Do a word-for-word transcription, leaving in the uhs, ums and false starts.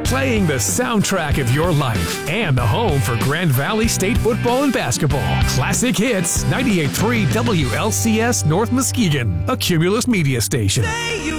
Playing the soundtrack of your life and the home for Grand Valley State football and basketball. Classic Hits, ninety-eight point three W L C S North Muskegon, a Cumulus media station.